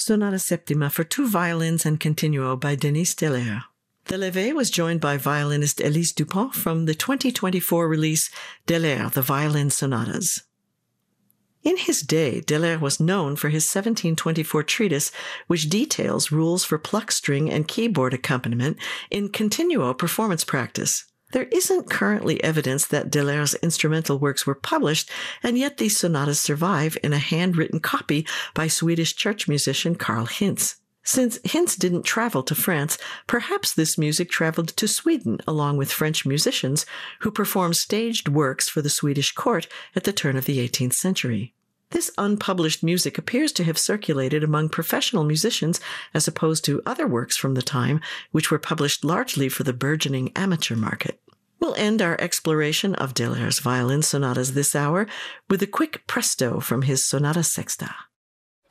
Sonata Septima for two violins and continuo by Denis Delaire. Delaire was joined by violinist Elise Dupont from the 2024 release Delaire, the Violin Sonatas. In his day, Delaire was known for his 1724 treatise, which details rules for pluck string and keyboard accompaniment in continuo performance practice. There isn't currently evidence that Delaire's instrumental works were published, and yet these sonatas survive in a handwritten copy by Swedish church musician Carl Hintz. Since Hintz didn't travel to France, perhaps this music traveled to Sweden along with French musicians who performed staged works for the Swedish court at the turn of the 18th century. This unpublished music appears to have circulated among professional musicians as opposed to other works from the time, which were published largely for the burgeoning amateur market. We'll end our exploration of Delaire's violin sonatas this hour with a quick presto from his Sonata Sexta.